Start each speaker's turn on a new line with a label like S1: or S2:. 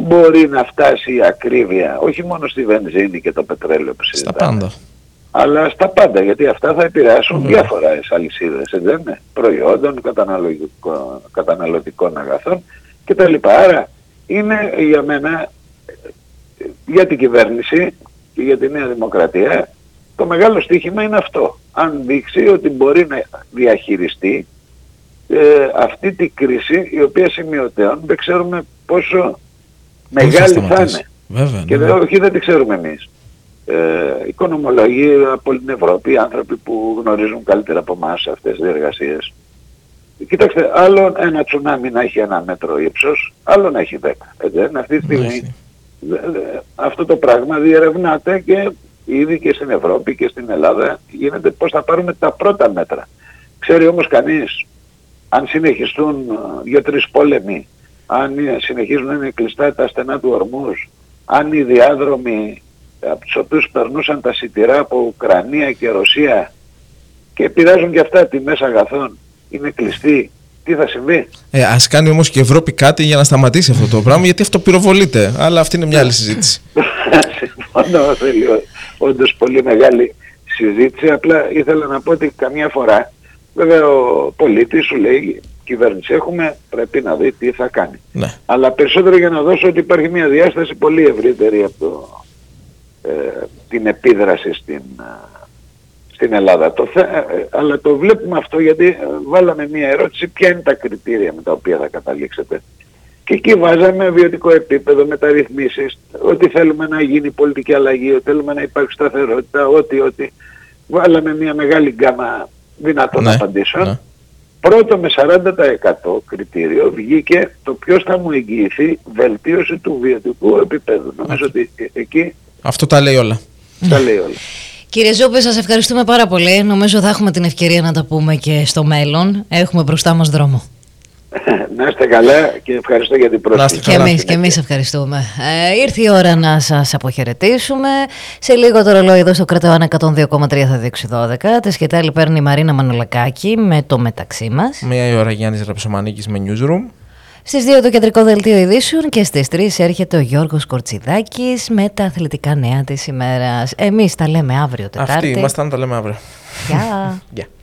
S1: μπορεί να φτάσει η ακρίβεια όχι μόνο στη βενζίνη και το πετρέλαιο που συζητάμε,
S2: στα πάντα,
S1: αλλά στα πάντα, γιατί αυτά θα επηρεάσουν διάφορες αλυσίδες, προϊόντων, καταναλωτικών αγαθών κτλ. Άρα είναι για μένα, για την κυβέρνηση και για τη Νέα Δημοκρατία, το μεγάλο στοίχημα είναι αυτό. Αν δείξει ότι μπορεί να διαχειριστεί αυτή τη κρίση, η οποία σημειωτέων δεν ξέρουμε πόσο μεγάλη θα είναι.
S2: Βέβαια,
S1: και όχι, δεν τη ξέρουμε εμείς. Οικονομολόγοι από όλη την Ευρώπη, άνθρωποι που γνωρίζουν καλύτερα από εμάς αυτές τις διεργασίες. Κοιτάξτε, άλλο ένα τσουνάμι να έχει 1 μέτρο ύψος, άλλο να έχει 10. Αυτή τη στιγμή αυτό το πράγμα διερευνάται και ήδη και στην Ευρώπη και στην Ελλάδα γίνεται πώς θα πάρουμε τα πρώτα μέτρα. Ξέρει όμως κανείς, αν συνεχιστούν 2-3 πόλεμοι, αν συνεχίζουν να είναι κλειστά τα στενά του Ορμούς, αν οι διάδρομοι από τους οποίους περνούσαν τα σιτηρά από Ουκρανία και Ρωσία και επηρεάζουν και αυτά τιμές αγαθών, είναι κλειστοί, τι θα συμβεί?
S2: Ας κάνει όμως και η Ευρώπη κάτι για να σταματήσει αυτό το πράγμα, γιατί αυτό πυροβολείται, αλλά αυτή είναι μια άλλη συζήτηση.
S1: Συμφωνώ, θέλει όντως πολύ μεγάλη συζήτηση. Απλά ήθελα να πω ότι καμιά φορά, βέβαια ο πολίτης σου λέει, κυβέρνηση έχουμε, πρέπει να δει τι θα κάνει. Ναι. Αλλά περισσότερο για να δώσω ότι υπάρχει μια διάσταση πολύ ευρύτερη από την επίδραση στην Ελλάδα. Αλλά το βλέπουμε αυτό γιατί βάλαμε μια ερώτηση, ποια είναι τα κριτήρια με τα οποία θα καταλήξετε. Και εκεί βάζαμε βιωτικό επίπεδο, μεταρρυθμίσεις, ότι θέλουμε να γίνει πολιτική αλλαγή, ότι θέλουμε να υπάρχει σταθερότητα, ότι βάλαμε μια μεγάλη γκάμα δυνατών απαντήσεων. Ναι. Πρώτο με 40% κριτήριο βγήκε το ποιος θα μου εγγυηθεί βελτίωση του βιωτικού επίπεδου. Νομίζω ότι εκεί...
S2: Αυτό τα λέει όλα.
S1: Τα λέει όλα.
S3: Κύριε Ζούπη, σας ευχαριστούμε πάρα πολύ. Νομίζω θα έχουμε την ευκαιρία να τα πούμε και στο μέλλον. Έχουμε μπροστά μας δρόμο.
S1: Να είστε καλά και ευχαριστώ για την πρόσκληση.
S3: Και εμείς ευχαριστούμε. Ήρθε η ώρα να σας αποχαιρετήσουμε. Σε λίγο το ρολόι εδώ στο Κρατεώνα 102,3 θα δείξει 12. Τη σκητάλη παίρνει η Μαρίνα Μανολακάκη με το μεταξύ μας.
S2: 1 η ώρα Γιάννης Ραψομανίκης με Newsroom.
S3: Στις 2 το κεντρικό δελτίο ειδήσεων και στις 3 έρχεται ο Γιώργος Κορτσιδάκης με τα αθλητικά νέα της ημέρας. Εμείς τα λέμε αύριο Τετάρτη.
S2: Αυτοί ήμασταν, τα λέμε αύριο.
S3: Γεια.